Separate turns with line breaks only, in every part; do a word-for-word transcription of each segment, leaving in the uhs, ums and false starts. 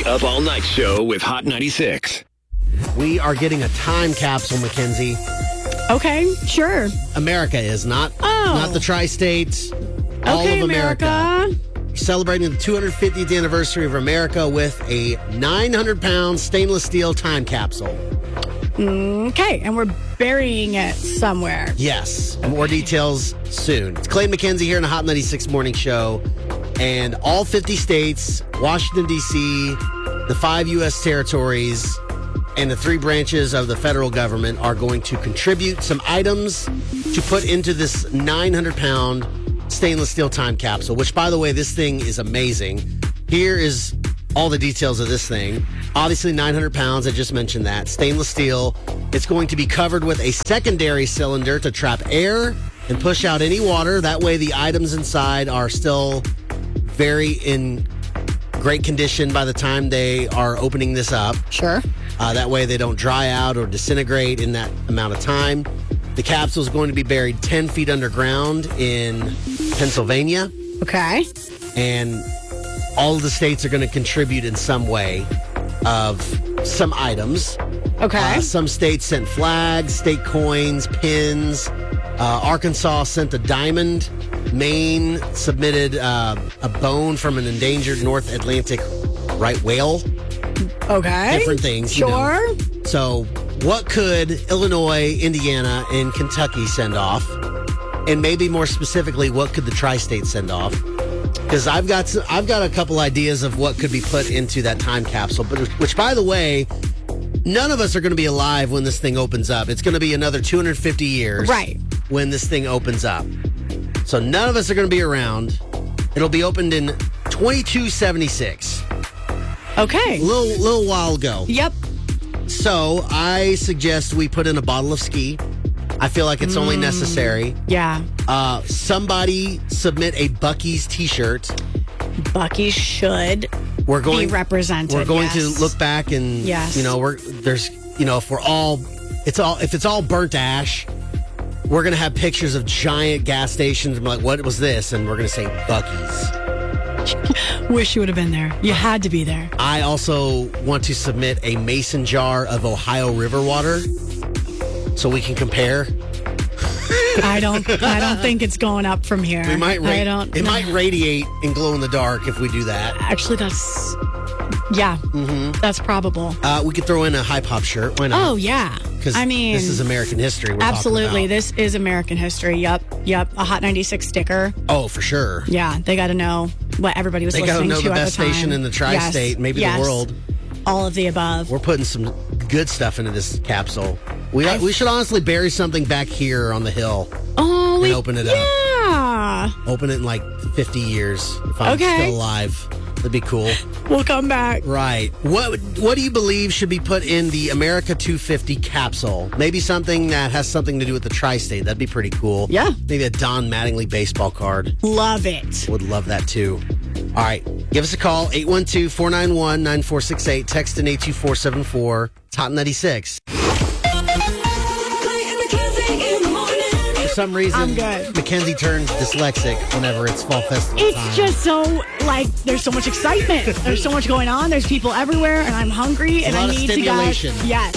Up All Night Show with Hot ninety-six.
We are getting a time capsule, Mackenzie.
Okay, sure.
America is not,
Oh.
not the tri-states. All
Okay,
of America.
America.
Celebrating the two hundred fiftieth anniversary of America with a nine hundred pound stainless steel time capsule.
Okay, and we're burying it somewhere.
Yes. More details soon. It's Clay McKenzie here in the Hot ninety-six Morning Show. And all fifty states, Washington, D C, the five U S territories, and the three branches of the federal government are going to contribute some items to put into this nine hundred pound stainless steel time capsule, which, by the way, this thing is amazing. Here is all the details of this thing. Obviously, nine hundred pounds. I just mentioned that. Stainless steel. It's going to be covered with a secondary cylinder to trap air and push out any water. That way, the items inside are still very in great condition by the time they are opening this up.
Sure.
Uh, that way, they don't dry out or disintegrate in that amount of time. The capsule is going to be buried ten feet underground in Pennsylvania.
Okay.
And all of the states are going to contribute in some way of some items.
Okay.
Uh, some states sent flags, state coins, pins. Uh, Arkansas sent a diamond. Maine submitted uh, a bone from an endangered North Atlantic right whale.
Okay.
Different things. you
Sure.
know. So, what could Illinois, Indiana, and Kentucky send off? And maybe more specifically, what could the tri-states send off? Because I've got some, I've got a couple ideas of what could be put into that time capsule. But which, by the way, none of us are going to be alive when this thing opens up. It's going to be another two hundred fifty years,
Right.
when this thing opens up. So none of us are going to be around. It'll be opened in twenty-two seventy-six.
Okay.
A little little while ago.
Yep.
So I suggest we put in a bottle of ski. I feel like it's
Mm.
only necessary.
Yeah.
Uh, somebody submit a Buc-ee's T-shirt.
Bucky should
We're going
be represented.
We're going
yes.
to look back and
Yes.
you know we're there's you know if we're all it's all if it's all burnt ash, we're gonna have pictures of giant gas stations and be like, what was this? And we're gonna say Buc-ee's.
Wish you would have been there. You had to be there.
I also want to submit a mason jar of Ohio River water so we can compare.
I don't. I don't think it's going up from here.
We might. Ra-
I don't.
It might radiate and glow in the dark if we do that.
Actually, that's. Yeah.
Mm-hmm.
That's probable.
Uh, we could throw in a high pop shirt. Why not?
Oh yeah.
Because
I mean,
this is American history. We're
absolutely.
talking about.
This is American history. Yep. Yep. A Hot ninety-six sticker.
Oh, for sure.
Yeah. They got to know what everybody was
They got to
listening
know
to
the
at
best
the time.
station in the tri-state,
Yes.
maybe
Yes.
the world.
All of the above.
We're putting some good stuff into this capsule. We we should honestly bury something back here on the hill.
Oh,
and
we,
open it up.
Yeah.
Open it in like fifty years if I'm
Okay.
still alive. That'd be cool.
We'll come back.
Right. What What do you believe should be put in the America two fifty capsule? Maybe something that has something to do with the tri-state. That'd be pretty cool.
Yeah.
Maybe a Don Mattingly baseball card.
Love it.
Would love that too. All right. Give us a call, eight one two, four nine one, nine four six eight. Text in eight two four seven four. It's Hot ninety-six. For some reason,
I'm good.
Mackenzie turns dyslexic whenever it's fall festival
It's
time.
just so, like, there's so much excitement. There's so much going on. There's people everywhere, and I'm hungry, and
a lot
I
of
need
stimulation.
to go. Yes.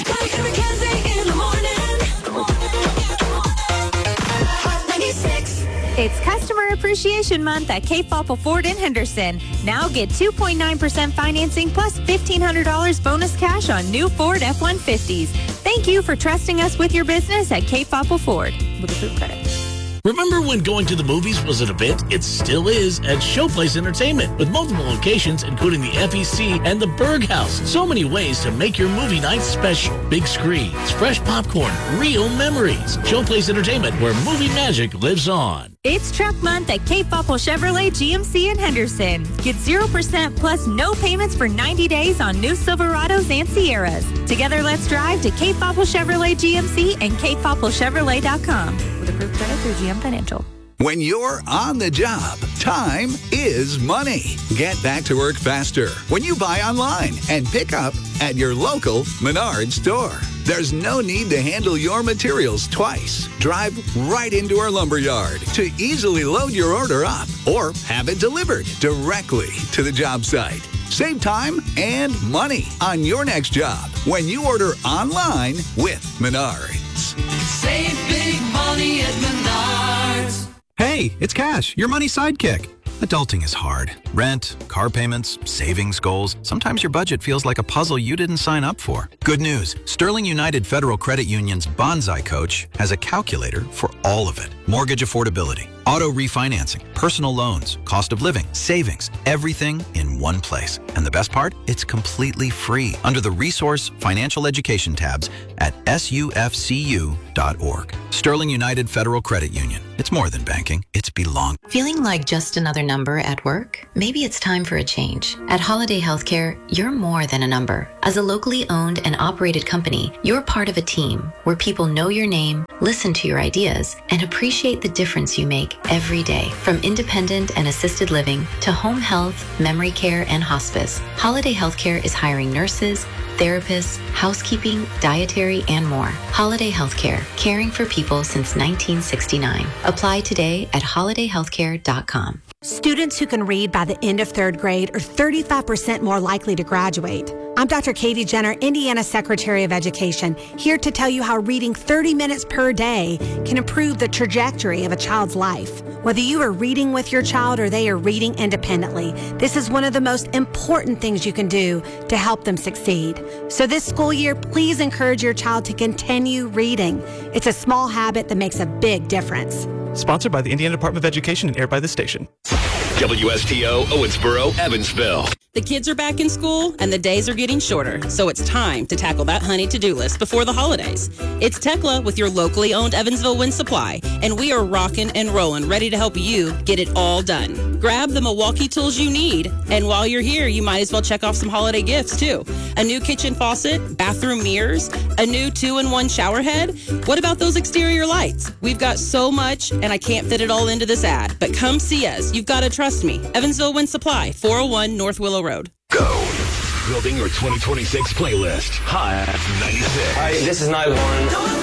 It's Customer Appreciation Month at Cape Apple Ford in Henderson. Now get two point nine percent financing plus fifteen hundred dollars bonus cash on new Ford F one fifties. Thank you for trusting us with your business at Cape Apple Ford with approved credit.
Remember when going to the movies was an event? It still is at Showplace Entertainment with multiple locations including the F E C and the Berg House. So many ways to make your movie night special. Big screens, fresh popcorn, real memories. Showplace Entertainment, where movie magic lives on.
It's Truck Month at Cape Apple Chevrolet G M C in Henderson. Get zero percent plus no payments for ninety days on new Silverados and Sierras. Together, let's drive to Cape Apple Chevrolet G M C and cape apple chevrolet dot com with approved credit through G M Financial.
When you're on the job, time is money. Get back to work faster when you buy online and pick up at your local Menards store. There's no need to handle your materials twice. Drive right into our lumberyard to easily load your order up or have it delivered directly to the job site. Save time and money on your next job when you order online with Menards.
Save big money at Menards.
Hey, it's Cash, your money sidekick. Adulting is hard. Rent, car payments, savings goals. Sometimes your budget feels like a puzzle you didn't sign up for. Good news. Sterling United Federal Credit Union's Bonsai Coach has a calculator for all of it. Mortgage affordability, auto refinancing, personal loans, cost of living, savings, everything in one place. And the best part? It's completely free under the Resource Financial Education tabs at S U F C U dot org. Sterling United Federal Credit Union. It's more than banking. It's belong.
Feeling like just another number at work? Maybe it's time for a change. At Holiday Healthcare, you're more than a number. As a locally owned and operated company, you're part of a team where people know your name, listen to your ideas, and appreciate the difference you make every day. From independent and assisted living to home health, memory care, and hospice, Holiday Healthcare is hiring nurses, therapists, housekeeping, dietary, and more. Holiday Healthcare, caring for people since nineteen sixty-nine. Apply today at holiday healthcare dot com.
Students who can read by the end of third grade are thirty-five percent more likely to graduate. I'm Doctor Katie Jenner, Indiana Secretary of Education, here to tell you how reading thirty minutes per day can improve the trajectory of a child's life. Whether you are reading with your child or they are reading independently, this is one of the most important things you can do to help them succeed. So this school year, please encourage your child to continue reading. It's a small habit that makes a big difference.
Sponsored by the Indiana Department of Education and aired by this station.
W S T O, Owensboro, Evansville.
The kids are back in school and the days are getting shorter, so it's time to tackle that honey to-do list before the holidays. It's Tekla with your locally owned Evansville Wind Supply, and we are rocking and rolling, ready to help you get it all done. Grab the Milwaukee tools you need, and while you're here, you might as well check off some holiday gifts too. A new kitchen faucet, bathroom mirrors, a new two-in-one shower head. What about those exterior lights? We've got so much, and I can't fit it all into this ad, but come see us. You've got to trust me. Evansville Wind Supply, four oh one North Willow Road.
Go. Building your twenty twenty-six playlist. Hot ninety-six.
Hi, this is Nile One.